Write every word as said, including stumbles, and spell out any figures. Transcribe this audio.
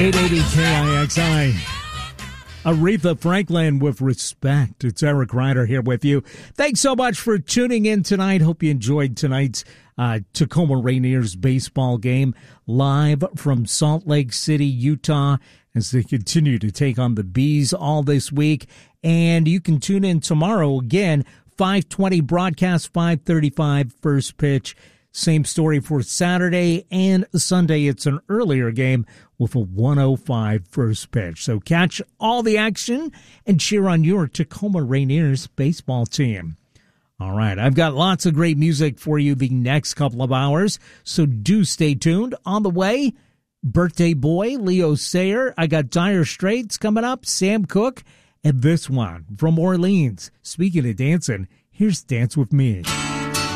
eight eighty K I X I. Aretha Franklin with Respect. It's Eric Ryder here with you. Thanks so much for tuning in tonight. Hope you enjoyed tonight's uh, Tacoma Rainiers baseball game live from Salt Lake City, Utah, as they continue to take on the Bees all this week. And you can tune in tomorrow again, five twenty broadcast, five thirty-five first pitch. Same story for Saturday and Sunday. It's an earlier game with a one oh five first pitch. So catch all the action and cheer on your Tacoma Rainiers baseball team. All right, I've got lots of great music for you the next couple of hours, so do stay tuned. On the way, Birthday Boy, Leo Sayer. I got Dire Straits coming up, Sam Cooke, and this one from Orleans. Speaking of dancing, here's Dance With Me.